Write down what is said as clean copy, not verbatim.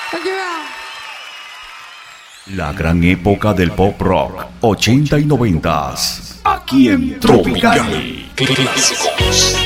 La gran época del pop rock, 80 y 90, aquí en Tropical Clásicos.